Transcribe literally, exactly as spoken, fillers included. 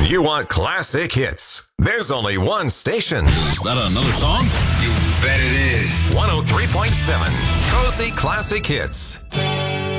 When you want classic hits, there's only one station. Is that another song? You bet it is. one oh three point seven Cozy Classic Hits.